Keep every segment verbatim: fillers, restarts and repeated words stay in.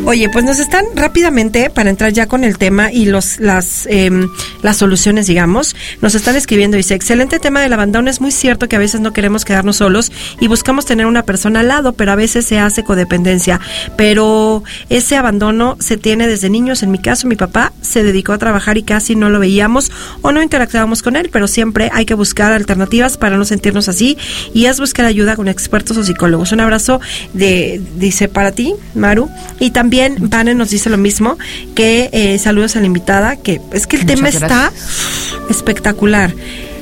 Oye, pues nos están rápidamente, para entrar ya con el tema y los las eh, las soluciones, digamos, nos están escribiendo, dice, excelente tema del abandono, es muy cierto que a veces no queremos quedarnos solos y buscamos tener una persona al lado, pero a veces se hace codependencia, pero ese abandono se tiene desde niños. En mi caso, mi papá se dedicó a trabajar y casi no lo veíamos o no interactuábamos con él, pero siempre hay que buscar alternativas para no sentirnos así y es buscar ayuda con expertos o psicólogos. Un abrazo de, dice, para ti, Maru, y también También Vane nos dice lo mismo, que eh, saludos a la invitada, que es que el Muchas tema gracias. Está espectacular.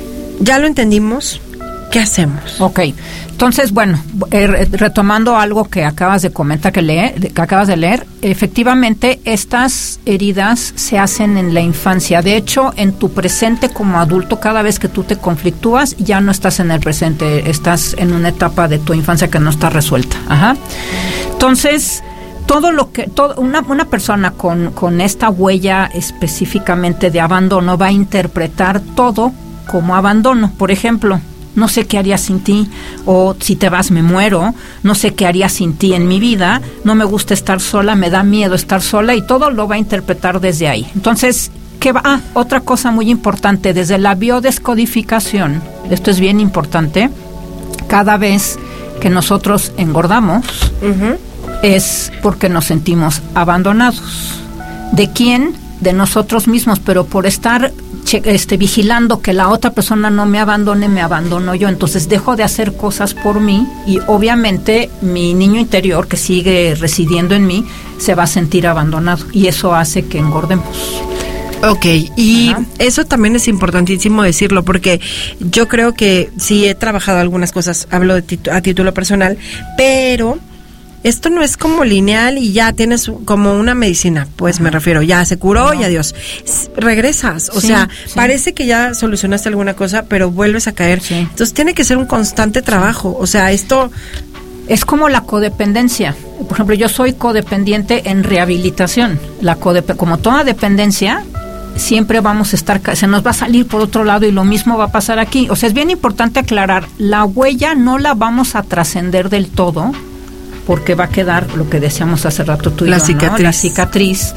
Ya lo entendimos, ¿qué hacemos? Ok, entonces, bueno, eh, retomando algo que acabas de comentar, que, lee, que acabas de leer, efectivamente estas heridas se hacen en la infancia. De hecho, en tu presente como adulto, cada vez que tú te conflictúas, ya no estás en el presente, estás en una etapa de tu infancia que no está resuelta. Ajá. Entonces, todo lo que todo, una, una persona con, con esta huella específicamente de abandono va a interpretar todo como abandono. Por ejemplo, no sé qué haría sin ti, o si te vas me muero, no sé qué haría sin ti en mi vida, no me gusta estar sola, me da miedo estar sola, y todo lo va a interpretar desde ahí. Entonces, ¿qué va? Ah, otra cosa muy importante, desde la biodescodificación, esto es bien importante, cada vez que nosotros engordamos, uh-huh. es porque nos sentimos abandonados. ¿De quién? De nosotros mismos, pero por estar che, este, vigilando que la otra persona no me abandone, me abandono yo. Entonces dejo de hacer cosas por mí y obviamente mi niño interior, que sigue residiendo en mí, se va a sentir abandonado y eso hace que engordemos. Ok, y Ajá. eso también es importantísimo decirlo, porque yo creo que sí he trabajado algunas cosas, hablo de tit- a título personal, pero esto no es como lineal y ya tienes como una medicina, pues Ajá. me refiero, ya se curó no. y adiós. S- regresas, o sí, sea, sí. parece que ya solucionaste alguna cosa, pero vuelves a caer. Sí. Entonces tiene que ser un constante trabajo, o sea, esto... Es como la codependencia. Por ejemplo, yo soy codependiente en rehabilitación. La codep- como toda dependencia, siempre vamos a estar, se nos va a salir por otro lado y lo mismo va a pasar aquí. O sea, es bien importante aclarar, la huella no la vamos a trascender del todo, porque va a quedar lo que decíamos hace rato tú y la yo, cicatriz. ¿no? La cicatriz.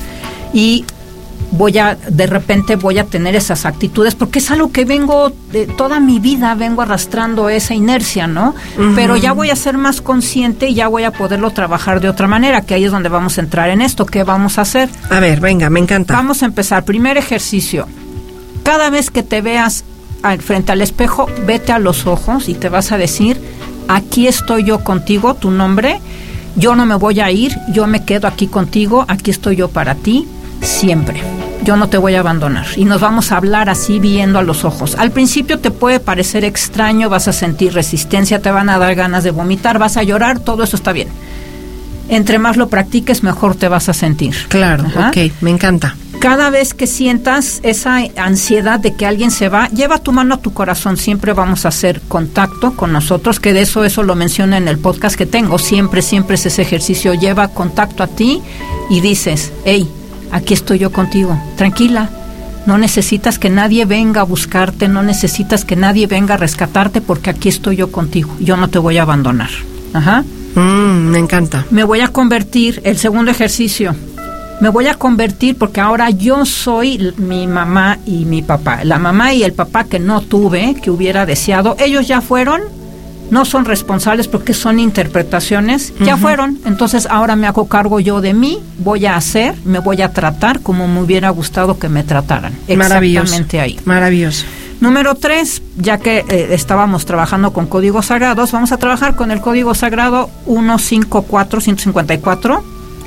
Y voy a, de repente voy a tener esas actitudes, porque es algo que vengo, de toda mi vida vengo arrastrando esa inercia, ¿no? Uh-huh. Pero ya voy a ser más consciente y ya voy a poderlo trabajar de otra manera, que ahí es donde vamos a entrar en esto. ¿Qué vamos a hacer? A ver, venga, me encanta. Vamos a empezar. Primer ejercicio. Cada vez que te veas al, frente al espejo, vete a los ojos y te vas a decir, aquí estoy yo contigo, tu nombre, yo no me voy a ir, yo me quedo aquí contigo, aquí estoy yo para ti, siempre. Yo no te voy a abandonar. Y nos vamos a hablar así, viendo a los ojos. Al principio te puede parecer extraño, vas a sentir resistencia, te van a dar ganas de vomitar, vas a llorar, todo eso está bien. Entre más lo practiques, mejor te vas a sentir. Claro, Ajá. ok, me encanta. Cada vez que sientas esa ansiedad de que alguien se va, lleva tu mano a tu corazón. Siempre vamos a hacer contacto con nosotros, que de eso eso lo menciona en el podcast que tengo. Siempre, siempre es ese ejercicio. Lleva contacto a ti y dices, hey, aquí estoy yo contigo, tranquila, no necesitas que nadie venga a buscarte, no necesitas que nadie venga a rescatarte, porque aquí estoy yo contigo, yo no te voy a abandonar. Ajá. Mm, me encanta. Me voy a convertir, el segundo ejercicio, me voy a convertir, porque ahora yo soy mi mamá y mi papá. La mamá y el papá que no tuve, que hubiera deseado, ellos ya fueron, no son responsables porque son interpretaciones, uh-huh. ya fueron, entonces ahora me hago cargo yo de mí, voy a hacer, me voy a tratar como me hubiera gustado que me trataran. Exactamente ahí. Maravilloso. Número tres, ya que eh, estábamos trabajando con códigos sagrados, vamos a trabajar con el código sagrado ciento cincuenta y cuatro, ciento cincuenta y cuatro,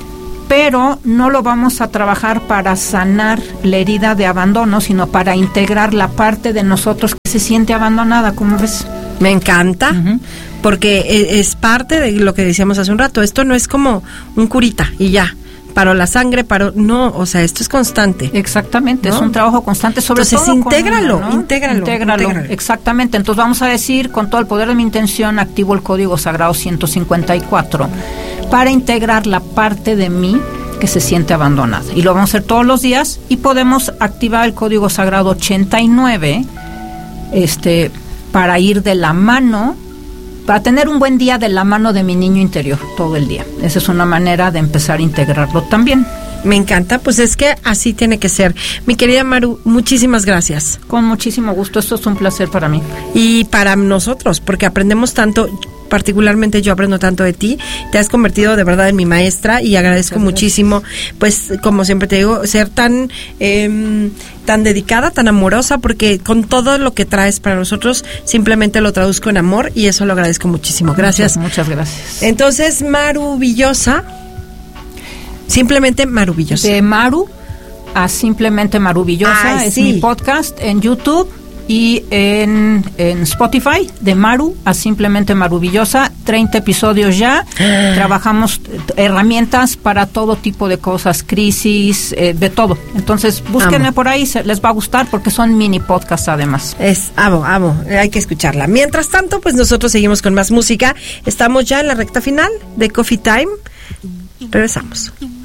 pero no lo vamos a trabajar para sanar la herida de abandono, sino para integrar la parte de nosotros que se siente abandonada, ¿cómo ves? Me encanta, uh-huh. porque es parte de lo que decíamos hace un rato. Esto no es como un curita y ya, paró la sangre, paró, no, o sea, esto es constante. Exactamente, ¿no? Es un trabajo constante, sobre Entonces, todo intégralo, con uno, ¿no? intégralo, intégralo, intégralo. Exactamente. Entonces vamos a decir, con todo el poder de mi intención, activo el código sagrado ciento cincuenta y cuatro para integrar la parte de mí que se siente abandonada. Y lo vamos a hacer todos los días, y podemos activar el código sagrado ochenta y nueve, este... para ir de la mano para tener un buen día de la mano de mi niño interior todo el día. Esa es una manera de empezar a integrarlo también. Me encanta, pues es que así tiene que ser. Mi querida Maru, muchísimas gracias. Con muchísimo gusto, esto es un placer para mí. Y para nosotros, porque aprendemos tanto, particularmente yo aprendo tanto de ti. Te has convertido de verdad en mi maestra y agradezco muchísimo, pues como siempre te digo, ser tan eh, tan dedicada, tan amorosa, porque con todo lo que traes para nosotros simplemente lo traduzco en amor y eso lo agradezco muchísimo. Gracias. Muchas, muchas gracias. Entonces, Maruvillosa, simplemente Maruvillosa. De Maru a Simplemente Maruvillosa. Ay, es sí. Mi podcast en YouTube y en, en Spotify, de Maru a Simplemente Maruvillosa, treinta episodios ya. Ah. Trabajamos herramientas para todo tipo de cosas, crisis, eh, de todo. Entonces, búsquenme amo. Por ahí, se, les va a gustar porque son mini podcasts además. Es, amo, amo, hay que escucharla. Mientras tanto, pues nosotros seguimos con más música. Estamos ya en la recta final de Coffee Time. Regresamos.